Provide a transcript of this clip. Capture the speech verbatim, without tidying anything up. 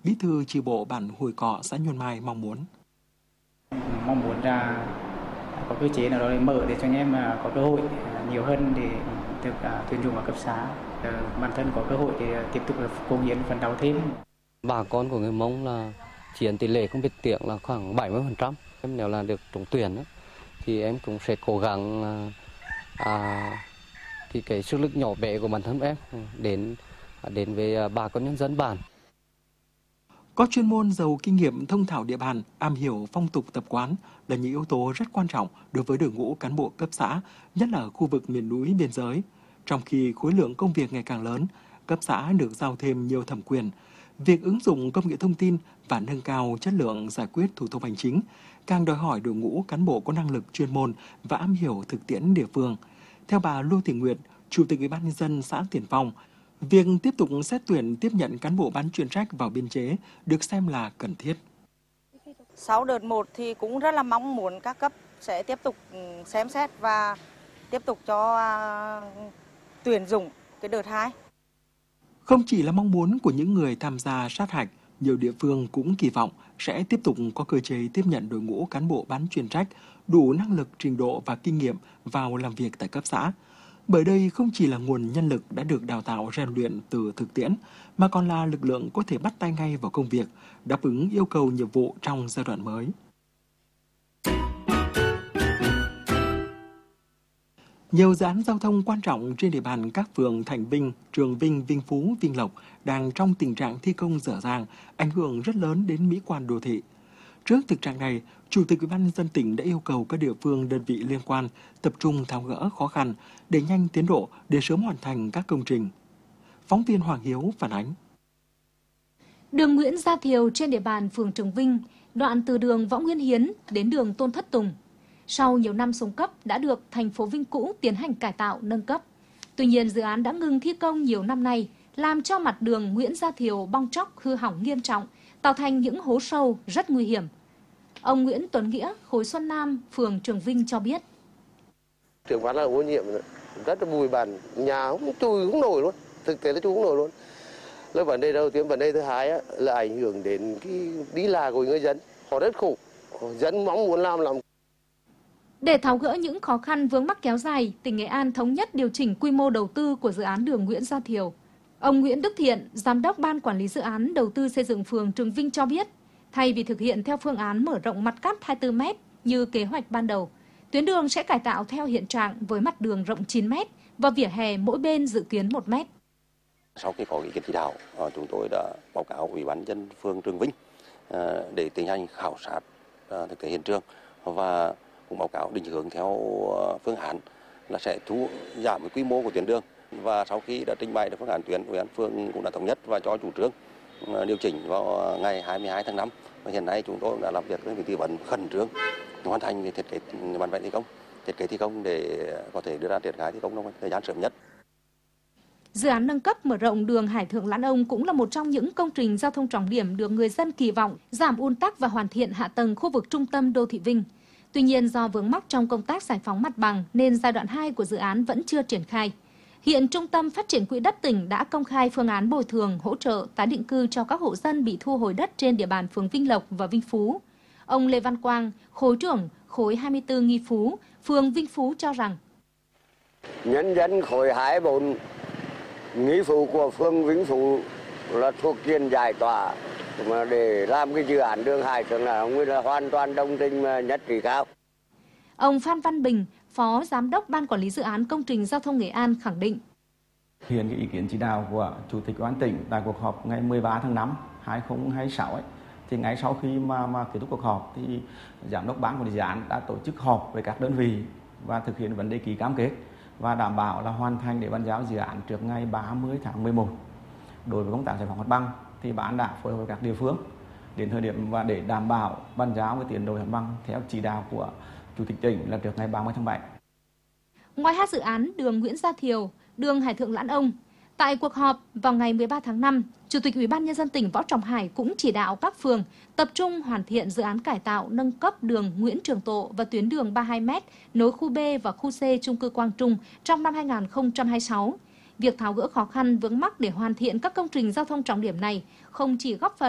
Bí thư chi bộ bản Hùi Cọ, xã Nhôn Mai mong muốn. Mong muốn là có cơ chế nào đó để mở để cho anh em có cơ hội nhiều hơn để được tuyển dụng ở cấp xã, bản thân có cơ hội để tiếp tục cống hiến phấn đấu thêm. Bà con của người Mông là chiếm tỷ lệ không biết tiếng là khoảng bảy mươi phần trăm. Em nếu là được trúng tuyển thì em cũng sẽ cố gắng à, thì cái sức lực nhỏ bé của bản thân em đến đến với bà con nhân dân bản. Có chuyên môn giàu kinh nghiệm, thông thạo địa bàn, am hiểu phong tục tập quán là những yếu tố rất quan trọng đối với đội ngũ cán bộ cấp xã, nhất là ở khu vực miền núi biên giới. Trong khi khối lượng công việc ngày càng lớn, cấp xã được giao thêm nhiều thẩm quyền. Việc ứng dụng công nghệ thông tin và nâng cao chất lượng giải quyết thủ tục hành chính càng đòi hỏi đội ngũ cán bộ có năng lực chuyên môn và am hiểu thực tiễn địa phương. Theo bà Lô Thị Nguyệt, Chủ tịch Ủy ban nhân dân xã Tiền Phong, việc tiếp tục xét tuyển tiếp nhận cán bộ bán chuyên trách vào biên chế được xem là cần thiết. Sau đợt một thì cũng rất là mong muốn các cấp sẽ tiếp tục xem xét và tiếp tục cho uh, tuyển dụng cái đợt hai. Không chỉ là mong muốn của những người tham gia sát hạch, nhiều địa phương cũng kỳ vọng sẽ tiếp tục có cơ chế tiếp nhận đội ngũ cán bộ bán chuyên trách đủ năng lực, trình độ và kinh nghiệm vào làm việc tại cấp xã. Bởi đây không chỉ là nguồn nhân lực đã được đào tạo rèn luyện từ thực tiễn, mà còn là lực lượng có thể bắt tay ngay vào công việc, đáp ứng yêu cầu nhiệm vụ trong giai đoạn mới. Nhiều dự án giao thông quan trọng trên địa bàn các phường Thành Vinh, Trường Vinh, Vinh Phú, Vinh Lộc đang trong tình trạng thi công dở dang, ảnh hưởng rất lớn đến mỹ quan đô thị. Trước thực trạng này, Chủ tịch Ủy ban nhân dân tỉnh đã yêu cầu các địa phương, đơn vị liên quan tập trung tháo gỡ khó khăn, đẩy nhanh tiến độ để sớm hoàn thành các công trình. Phóng viên Hoàng Hiếu phản ánh. Đường Nguyễn Gia Thiều trên địa bàn phường Trường Vinh, đoạn từ đường Võ Nguyên Hiến đến đường Tôn Thất Tùng, sau nhiều năm xuống cấp đã được thành phố Vinh cũ tiến hành cải tạo nâng cấp. Tuy nhiên, dự án đã ngừng thi công nhiều năm nay, làm cho mặt đường Nguyễn Gia Thiều bong tróc hư hỏng nghiêm trọng, tạo thành những hố sâu rất nguy hiểm. Ông Nguyễn Tuấn Nghĩa, khối Xuân Nam, phường Trường Vinh cho biết. Trường quán là ô nhiễm, rất là bụi bặm, nhà không chui không nổi luôn, thực tế là chui không nổi luôn. Là vấn đề đầu tiên, vấn đề thứ hai là ảnh hưởng đến cái đi lại của người dân, họ rất khổ, dân mong muốn làm làm. Để tháo gỡ những khó khăn vướng mắc kéo dài, tỉnh Nghệ An thống nhất điều chỉnh quy mô đầu tư của dự án đường Nguyễn Gia Thiều. Ông Nguyễn Đức Thiện, Giám đốc Ban Quản lý Dự án Đầu tư xây dựng phường Trường Vinh cho biết, thay vì thực hiện theo phương án mở rộng mặt cắt hai mươi tư mét như kế hoạch ban đầu, tuyến đường sẽ cải tạo theo hiện trạng với mặt đường rộng chín mét và vỉa hè mỗi bên dự kiến một mét. Sau khi có ý kiến chỉ đạo, chúng tôi đã báo cáo Ủy ban nhân dân phường Trường Vinh để tiến hành khảo sát thực tế hiện trường và cũng báo cáo định hướng theo phương án là sẽ thu giảm cái quy mô của tuyến đường. Và sau khi đã trình bày được phương án tuyến, Ủy ban phường cũng đã thống nhất và cho chủ trương điều chỉnh vào ngày hai mươi hai tháng năm. Và hiện nay chúng tôi đã làm việc với tư vấn khẩn trương hoàn thành thiết kế bản vẽ thi công, thiết kế thi công để có thể đưa ra triển khai thi công trong thời gian sớm nhất. Dự án nâng cấp mở rộng đường Hải Thượng Lãn Ông cũng là một trong những công trình giao thông trọng điểm được người dân kỳ vọng giảm ùn tắc và hoàn thiện hạ tầng khu vực trung tâm đô thị Vinh. Tuy nhiên, do vướng mắc trong công tác giải phóng mặt bằng nên giai đoạn hai của dự án vẫn chưa triển khai. Hiện Trung tâm Phát triển Quỹ đất tỉnh đã công khai phương án bồi thường, hỗ trợ, tái định cư cho các hộ dân bị thu hồi đất trên địa bàn phường Vinh Lộc và Vinh Phú. Ông Lê Văn Quang, khối trưởng khối hai mươi tư Nghi Phú, phường Vinh Phú cho rằng nhân dân khối hai mươi bốn Nghi Phú của phường Vinh Phú là thuộc diện giải tỏa mà để làm cái dự án đường Hải Thượng Lãn Ông là hoàn toàn đồng tình nhất trí cao. Ông Phan Văn Bình, Phó Giám đốc Ban Quản lý Dự án Công trình Giao thông Nghệ An khẳng định. Hiện cái ý kiến chỉ đạo của Chủ tịch Ủy ban tỉnh tại cuộc họp ngày mười ba tháng năm năm hai nghìn không trăm hai mươi sáu ấy, thì ngay sau khi mà, mà kết thúc cuộc họp thì Giám đốc Ban Quản lý Dự án đã tổ chức họp với các đơn vị và thực hiện vấn đề ký cam kết và đảm bảo là hoàn thành để bàn giao dự án trước ngày ba mươi tháng mười một. Đối với công tác giải phóng mặt bằng thì ban đã phối hợp với các địa phương đến thời điểm và để đảm bảo bàn giao cái tiến độ mặt bằng theo chỉ đạo của Chủ tịch tỉnh là trước ngày ba mươi tháng bảy. Ngoài hai dự án đường Nguyễn Gia Thiều, đường Hải Thượng Lãn Ông, tại cuộc họp vào ngày mười ba tháng năm, Chủ tịch Ủy ban nhân dân tỉnh Võ Trọng Hải cũng chỉ đạo các phường tập trung hoàn thiện dự án cải tạo nâng cấp đường Nguyễn Trường Tộ và tuyến đường ba mươi hai mét nối khu B và khu C chung cư Quang Trung trong năm hai nghìn không trăm hai mươi sáu. Việc tháo gỡ khó khăn vướng mắc để hoàn thiện các công trình giao thông trọng điểm này không chỉ góp phần